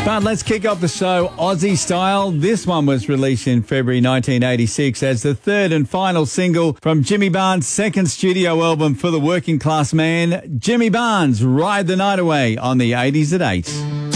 But let's kick off the show Aussie style. This one was released in February 1986 as the third and final single from Jimmy Barnes' second studio album for the working class man. Jimmy Barnes, Ride the Night Away on the 80s at 8.